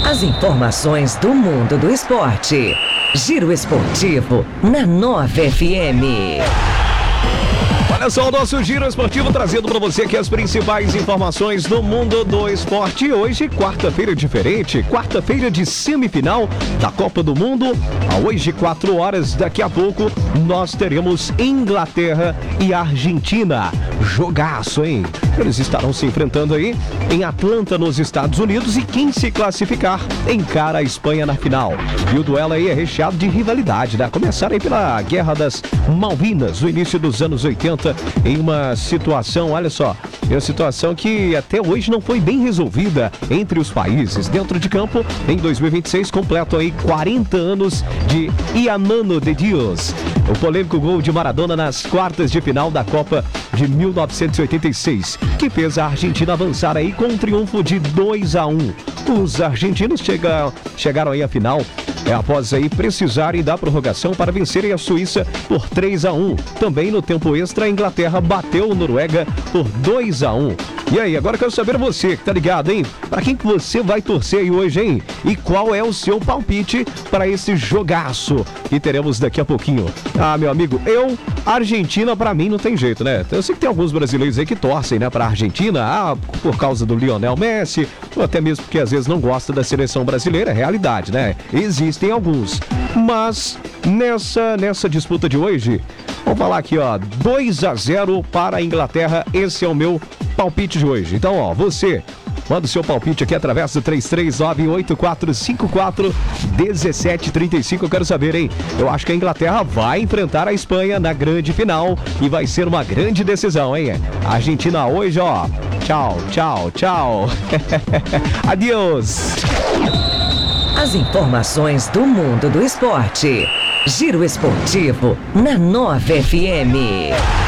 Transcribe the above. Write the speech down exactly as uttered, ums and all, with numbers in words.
As informações do mundo do esporte. Giro Esportivo na Nova F M. Olha só o nosso Giro Esportivo trazendo para você aqui as principais informações do mundo do esporte. Hoje, quarta-feira diferente, quarta-feira de semifinal da Copa do Mundo. Hoje, quatro horas, daqui a pouco, nós teremos Inglaterra e Argentina. Jogaço, hein? Eles estarão se enfrentando aí em Atlanta, nos Estados Unidos, e quem se classificar encara a Espanha na final. E o duelo aí é recheado de rivalidade, né? Começaram aí pela Guerra das Malvinas, no início dos anos oitenta, em uma situação, olha só, é uma situação que até hoje não foi bem resolvida entre os países. Dentro de campo, em dois mil e vinte e seis, completam aí quarenta anos de Iamano de Dios. O polêmico gol de Maradona nas quartas de final da Copa de mil novecentos e oitenta e seis, que fez a Argentina avançar aí com um triunfo de dois a um. Os argentinos chega, chegaram aí à final é, após aí precisarem da prorrogação para vencerem a Suíça por três a um. Também no tempo extra, a Inglaterra bateu a Noruega por dois a um. E aí, agora eu quero saber você que tá ligado, hein? Para quem que você vai torcer aí hoje, hein? E qual é o seu palpite para esse jogaço que teremos daqui a pouquinho? Ah, meu amigo, eu, Argentina, para mim não tem jeito, né? Eu sei que tem alguns brasileiros aí que torcem, né, para Argentina, ah, por causa do Lionel Messi, ou até mesmo porque às vezes não gosta da seleção brasileira, é realidade, né? Existem alguns. Mas nessa, nessa disputa de hoje, vamos falar aqui, ó, dois a zero para a Inglaterra. Esse é o meu palpite de hoje. Então, ó, você manda o seu palpite aqui através do três três nove oito quatro cinco quatro um sete três cinco. Eu quero saber, hein? Eu acho que a Inglaterra vai enfrentar a Espanha na grande final e vai ser uma grande decisão, hein? A Argentina hoje, ó. Tchau, tchau, tchau. Adeus. As informações do mundo do esporte. Giro Esportivo na Nova F M.